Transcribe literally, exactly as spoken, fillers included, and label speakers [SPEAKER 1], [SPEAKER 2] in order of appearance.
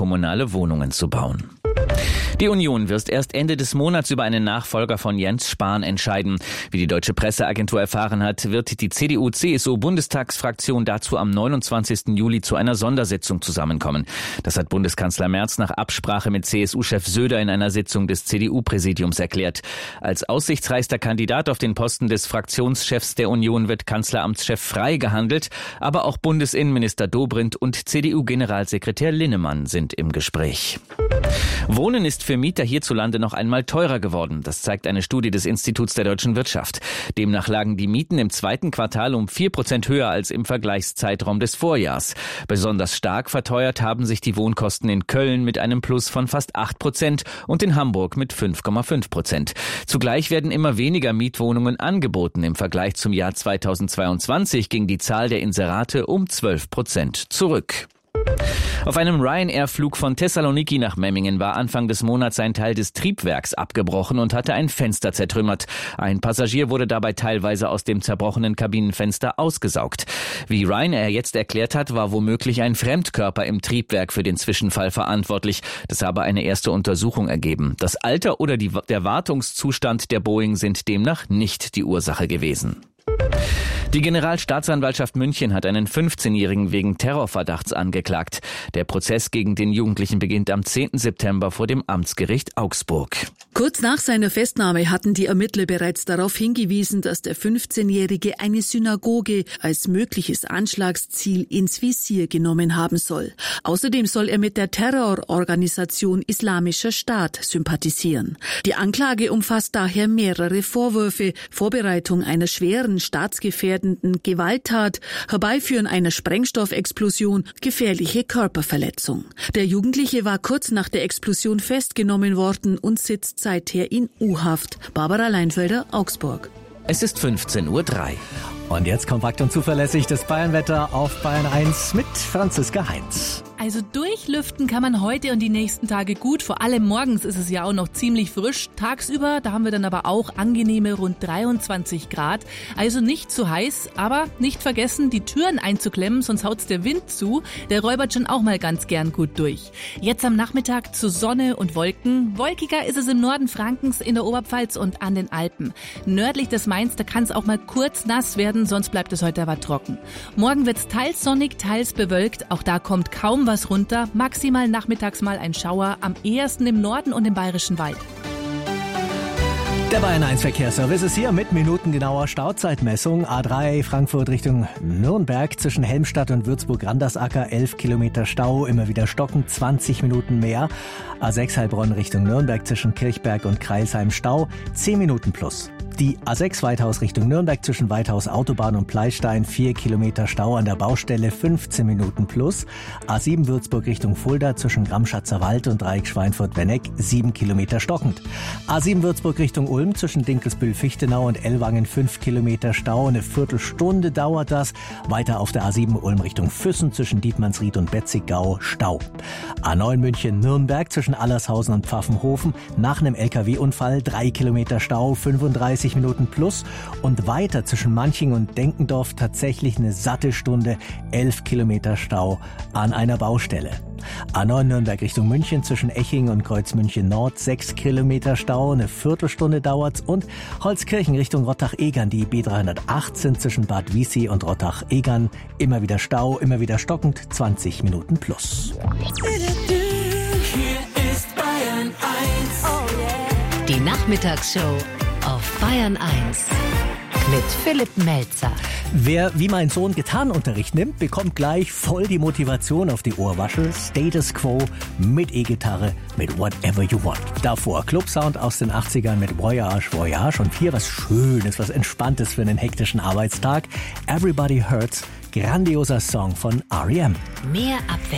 [SPEAKER 1] kommunale Wohnungen zu bauen. Die Union wird erst Ende des Monats über einen Nachfolger von Jens Spahn entscheiden. Wie die deutsche Presseagentur erfahren hat, wird die C D U-C S U-Bundestagsfraktion dazu am neunundzwanzigsten Juli zu einer Sondersitzung zusammenkommen. Das hat Bundeskanzler Merz nach Absprache mit C S U-Chef Söder in einer Sitzung des C D U-Präsidiums erklärt. Als aussichtsreichster Kandidat auf den Posten des Fraktionschefs der Union wird Kanzleramtschef Frey gehandelt, aber auch Bundesinnenminister Dobrindt und C D U-Generalsekretär Linnemann sind im Gespräch. Wohnen ist für Mieter hierzulande noch einmal teurer geworden. Das zeigt eine Studie des Instituts der deutschen Wirtschaft. Demnach lagen die Mieten im zweiten Quartal um vier Prozent höher als im Vergleichszeitraum des Vorjahrs. Besonders stark verteuert haben sich die Wohnkosten in Köln mit einem Plus von fast acht Prozent und in Hamburg mit fünf Komma fünf Prozent. Zugleich werden immer weniger Mietwohnungen angeboten. Im Vergleich zum Jahr zweitausendzweiundzwanzig ging die Zahl der Inserate um zwölf Prozent zurück. Auf einem Ryanair-Flug von Thessaloniki nach Memmingen war Anfang des Monats ein Teil des Triebwerks abgebrochen und hatte ein Fenster zertrümmert. Ein Passagier wurde dabei teilweise aus dem zerbrochenen Kabinenfenster ausgesaugt. Wie Ryanair jetzt erklärt hat, war womöglich ein Fremdkörper im Triebwerk für den Zwischenfall verantwortlich. Das habe eine erste Untersuchung ergeben. Das Alter oder die, der Wartungszustand der Boeing sind demnach nicht die Ursache gewesen. Die Generalstaatsanwaltschaft München hat einen fünfzehnjährigen wegen Terrorverdachts angeklagt. Der Prozess gegen den Jugendlichen beginnt am zehnten September vor dem Amtsgericht Augsburg.
[SPEAKER 2] Kurz nach seiner Festnahme hatten die Ermittler bereits darauf hingewiesen, dass der fünfzehnjährige eine Synagoge als mögliches Anschlagsziel ins Visier genommen haben soll. Außerdem soll er mit der Terrororganisation Islamischer Staat sympathisieren. Die Anklage umfasst daher mehrere Vorwürfe: Vorbereitung einer schweren staatsgefährdenden Gewalttat, Herbeiführen einer Sprengstoffexplosion, gefährliche Körperverletzung. Der Jugendliche war kurz nach der Explosion festgenommen worden und sitzt seither in U-Haft. Barbara Leinfelder, Augsburg.
[SPEAKER 1] Es ist fünfzehn Uhr drei.
[SPEAKER 3] Und jetzt kompakt und zuverlässig das Bayernwetter auf Bayern eins mit Franziska Heinz.
[SPEAKER 4] Also durchlüften kann man heute und die nächsten Tage gut. Vor allem morgens ist es ja auch noch ziemlich frisch. Tagsüber, da haben wir dann aber auch angenehme rund dreiundzwanzig Grad. Also nicht zu heiß, aber nicht vergessen, die Türen einzuklemmen, sonst haut's der Wind zu. Der räubert schon auch mal ganz gern gut durch. Jetzt am Nachmittag zu Sonne und Wolken. Wolkiger ist es im Norden Frankens, in der Oberpfalz und an den Alpen. Nördlich des Mains, da kann es auch mal kurz nass werden, sonst bleibt es heute aber trocken. Morgen wird's teils sonnig, teils bewölkt. Auch da kommt kaum was runter, maximal nachmittags mal ein Schauer, am ehesten im Norden und im Bayerischen Wald.
[SPEAKER 3] Der Bayern eins Verkehrsservice ist hier mit minutengenauer Stauzeitmessung. A drei Frankfurt Richtung Nürnberg zwischen Helmstadt und Würzburg-Randersacker, elf Kilometer Stau, immer wieder stockend, zwanzig Minuten mehr. A sechs Heilbronn Richtung Nürnberg zwischen Kirchberg und Kreilsheim Stau, zehn Minuten plus. Die A sechs Weithaus Richtung Nürnberg zwischen Weithaus Autobahn und Pleistein, vier Kilometer Stau an der Baustelle, fünfzehn Minuten plus. A sieben Würzburg Richtung Fulda zwischen Gramschatzer Wald und Dreieck Schweinfurt-Wenneck, sieben Kilometer stockend. A sieben Würzburg Richtung Ulm zwischen Dinkelsbühl-Fichtenau und Ellwangen, fünf Kilometer Stau, eine Viertelstunde dauert das. Weiter auf der A sieben Ulm Richtung Füssen zwischen Dietmannsried und Betzigau, Stau. A neun München-Nürnberg zwischen Allershausen und Pfaffenhofen, nach einem L K W-Unfall, drei Kilometer Stau, fünfunddreißig Minuten plus, und weiter zwischen Manching und Denkendorf tatsächlich eine satte Stunde, elf Kilometer Stau an einer Baustelle. A neun Nürnberg Richtung München zwischen Eching und Kreuzmünchen Nord, sechs Kilometer Stau, eine Viertelstunde dauert's, und Holzkirchen Richtung Rottach-Egern, die B dreihundertachtzehn zwischen Bad Wiessee und Rottach-Egern, immer wieder Stau, immer wieder stockend, zwanzig Minuten plus.
[SPEAKER 5] Hier ist Bayern eins.
[SPEAKER 6] Oh yeah. Die Nachmittagsshow auf Bayern eins mit Philipp Melzer.
[SPEAKER 3] Wer wie mein Sohn Gitarrenunterricht nimmt, bekommt gleich voll die Motivation auf die Ohrwaschel. Status Quo mit E-Gitarre mit Whatever You Want. Davor Clubsound aus den achtzigern mit Voyage, Voyage, und hier was Schönes, was Entspanntes für einen hektischen Arbeitstag. Everybody Hurts, grandioser Song von R E M.
[SPEAKER 6] Mehr Abwechslung.